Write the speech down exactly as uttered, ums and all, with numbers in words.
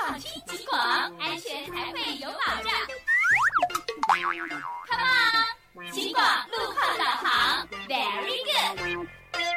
广听警广，安全才会有保障。Come on， 警广路况。